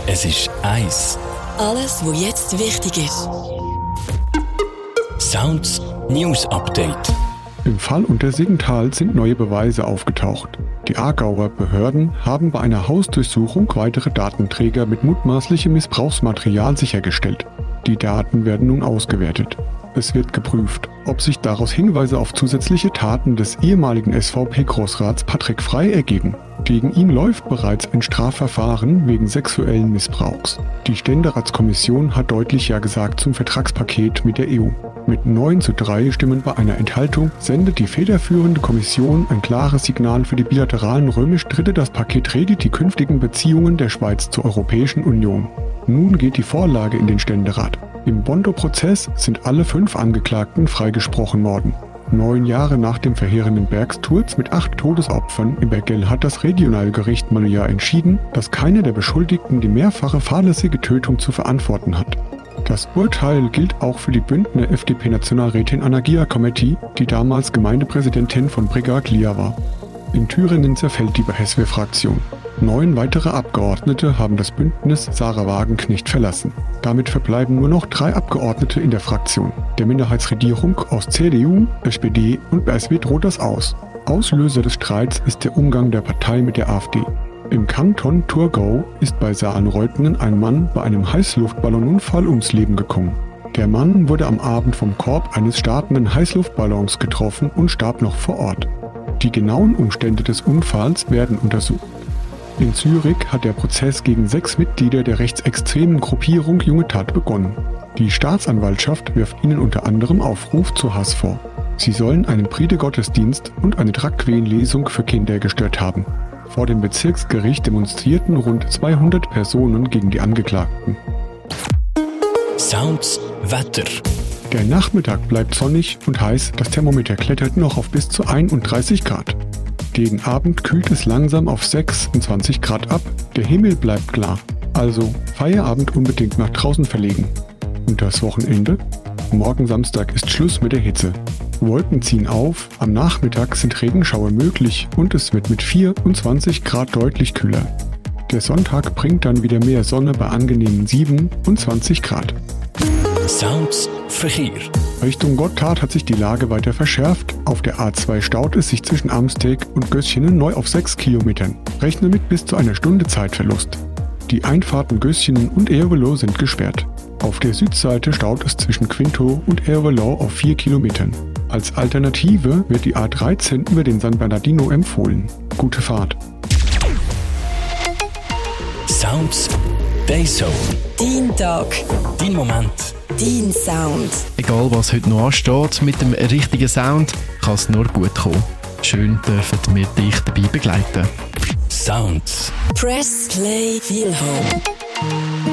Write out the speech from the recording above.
Es ist 1. Alles, was jetzt wichtig ist. Sounds News Update. Im Fall Untersiggenthal sind neue Beweise aufgetaucht. Die Aargauer Behörden haben bei einer Hausdurchsuchung weitere Datenträger mit mutmaßlichem Missbrauchsmaterial sichergestellt. Die Daten werden nun ausgewertet. Es wird geprüft, ob sich daraus Hinweise auf zusätzliche Taten des ehemaligen SVP-Großrats Patrick Frey ergeben. Gegen ihn läuft bereits ein Strafverfahren wegen sexuellen Missbrauchs. Die Ständeratskommission hat deutlich Ja gesagt zum Vertragspaket mit der EU. Mit 9:3 Stimmen bei einer Enthaltung sendet die federführende Kommission ein klares Signal für die bilateralen Römisch-Dritte. Das Paket regelt die künftigen Beziehungen der Schweiz zur Europäischen Union. Nun geht die Vorlage in den Ständerat. Im Bondo-Prozess sind alle 5 Angeklagten freigesprochen worden. 9 Jahre nach dem verheerenden Bergsturz mit 8 Todesopfern im Bergell hat das Regionalgericht Manuja entschieden, dass keiner der Beschuldigten die mehrfache fahrlässige Tötung zu verantworten hat. Das Urteil gilt auch für die Bündner FDP-Nationalrätin Anna Giacometti, die damals Gemeindepräsidentin von Bregaglia war. In Thüringen zerfällt die BHSW-Fraktion. 9 weitere Abgeordnete haben das Bündnis Sarah Wagenknecht verlassen. Damit verbleiben nur noch 3 Abgeordnete in der Fraktion. Der Minderheitsregierung aus CDU, SPD und BSW droht das aus. Auslöser des Streits ist der Umgang der Partei mit der AfD. Im Kanton Thurgau ist bei Saarbrücken ein Mann bei einem Heißluftballonunfall ums Leben gekommen. Der Mann wurde am Abend vom Korb eines startenden Heißluftballons getroffen und starb noch vor Ort. Die genauen Umstände des Unfalls werden untersucht. In Zürich hat der Prozess gegen 6 Mitglieder der rechtsextremen Gruppierung Junge Tat begonnen. Die Staatsanwaltschaft wirft ihnen unter anderem Aufruf zu Hass vor. Sie sollen einen Predigottesdienst und eine Drag-Queen-Lesung für Kinder gestört haben. Vor dem Bezirksgericht demonstrierten rund 200 Personen gegen die Angeklagten. Sounds Wetter. Der Nachmittag bleibt sonnig und heiß, das Thermometer klettert noch auf bis zu 31 Grad. Gegen Abend kühlt es langsam auf 26 Grad ab, der Himmel bleibt klar. Also Feierabend unbedingt nach draußen verlegen. Und das Wochenende? Morgen Samstag ist Schluss mit der Hitze. Wolken ziehen auf, am Nachmittag sind Regenschauer möglich und es wird mit 24 Grad deutlich kühler. Der Sonntag bringt dann wieder mehr Sonne bei angenehmen 27 Grad. Sounds Verkehr. Richtung Gotthard hat sich die Lage weiter verschärft. Auf der A2 staut es sich zwischen Amsteg und Gößchenen neu auf 6 Kilometern. Rechne mit bis zu einer Stunde Zeitverlust. Die Einfahrten Gößchenen und Ervelo sind gesperrt. Auf der Südseite staut es zwischen Quinto und Ervelo auf 4 Kilometern. Als Alternative wird die A13 über den San Bernardino empfohlen. Gute Fahrt. Sounds Dayzone. Dein Tag. Dein Moment. Dein Sound. Egal was heute noch ansteht, mit dem richtigen Sound kann es nur gut kommen. Schön dürfen wir dich dabei begleiten. Sounds. Press Play Feel Home.